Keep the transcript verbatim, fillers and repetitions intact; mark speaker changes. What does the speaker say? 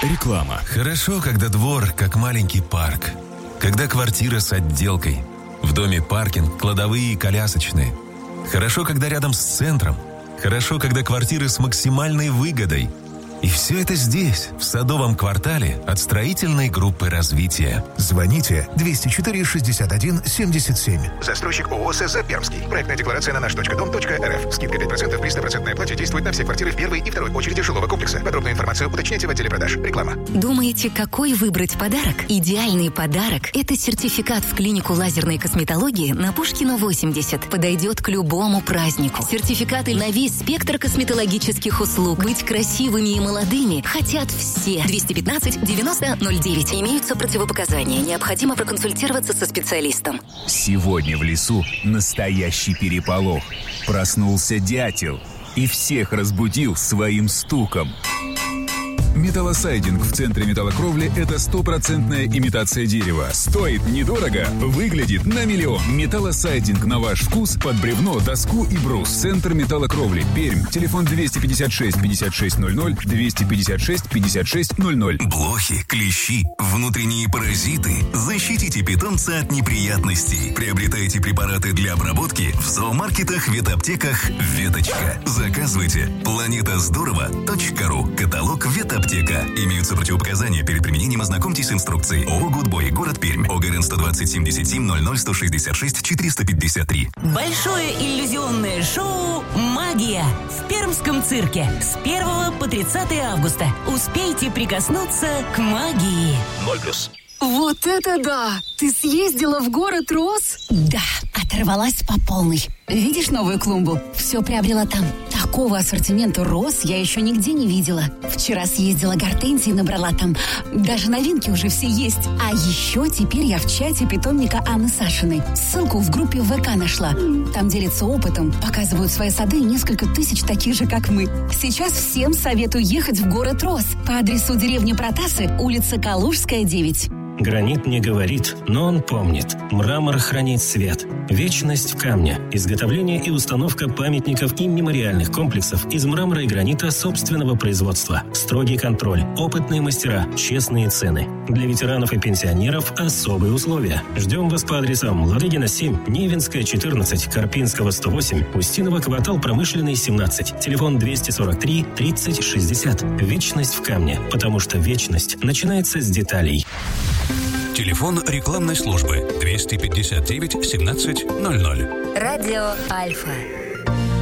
Speaker 1: Реклама.
Speaker 2: Хорошо, когда двор как маленький парк. Когда квартира с отделкой. В доме паркинг, кладовые и колясочные. Хорошо, когда рядом с центром. Хорошо, когда квартиры с максимальной выгодой. И все это здесь, в Садовом квартале от строительной группы развития.
Speaker 3: Звоните двести четыре шестьдесят один семьдесят семь.
Speaker 4: Застройщик ООО СЗ Пермский. Проектная декларация на наш точка дом точка рф. Скидка пять процентов при сто процентной оплате действует на все квартиры в первой и второй очереди жилого комплекса. Подробную информацию уточняйте в отделе продаж. Реклама.
Speaker 5: Думаете, какой выбрать подарок? Идеальный подарок – это сертификат в клинику лазерной косметологии на Пушкина восемьдесят. Подойдет к любому празднику. Сертификаты на весь спектр косметологических услуг. Быть красивыми и молодыми молодыми хотят все. двести пятнадцать девяносто ноль девять. Имеются противопоказания. Необходимо проконсультироваться со специалистом.
Speaker 1: Сегодня в лесу настоящий переполох. Проснулся дятел и всех разбудил своим стуком. Металлосайдинг в центре металлокровли – это стопроцентная имитация дерева. Стоит недорого, выглядит на миллион. Металлосайдинг на ваш вкус под бревно, доску и брус. Центр металлокровли. Пермь. Телефон двести пятьдесят шесть пятьдесят шесть ноль ноль, двести пятьдесят шесть пятьдесят шесть ноль ноль.
Speaker 6: Блохи, клещи, внутренние паразиты. Защитите питомца от неприятностей. Приобретайте препараты для обработки в зоомаркетах, ветаптеках «Веточка». Заказывайте. планета здорово точка ру. Каталог «Ветаптека». Имеются противопоказания. Перед применением ознакомьтесь с инструкцией. ООО «Гудбой», город Пермь. ОГРН сто двадцать семьдесят семь ноль ноль сто шестьдесят шесть четыреста пятьдесят три.
Speaker 7: Большое иллюзионное шоу «Магия» в Пермском цирке с первого по тридцатое августа. Успейте прикоснуться к магии.
Speaker 6: Ноль плюс.
Speaker 8: Вот это да! Ты съездила в город роз?
Speaker 5: Да, оторвалась по полной. Видишь новую клумбу? Все приобрела там.
Speaker 8: Такого ассортимента роз я еще нигде не видела.
Speaker 5: Вчера съездила гортензии, набрала там. Даже новинки уже все есть.
Speaker 8: А еще теперь я в чате питомника Анны Сашиной. Ссылку в группе ВК нашла. Там делятся опытом, показывают свои сады и несколько тысяч таких же, как мы. Сейчас всем советую ехать в город роз по адресу деревни Протасы, улица Калужская, девять.
Speaker 9: Гранит не говорит, но он помнит. Мрамор хранит свет. Вечность в камне. Изготовление и установка памятников и мемориальных комплексов из мрамора и гранита собственного производства. Строгий контроль, опытные мастера, честные цены. Для ветеранов и пенсионеров особые условия. Ждем вас по адресам Ладыгина семь, Невинская четырнадцать, Карпинского сто восемь, Устиново квартал Промышленный семнадцать. Телефон двести сорок три тридцать шестьдесят. Вечность в камне, потому что вечность начинается с деталей.
Speaker 6: Телефон рекламной службы двести пятьдесят девять семнадцать ноль ноль.
Speaker 5: Радио Альфа.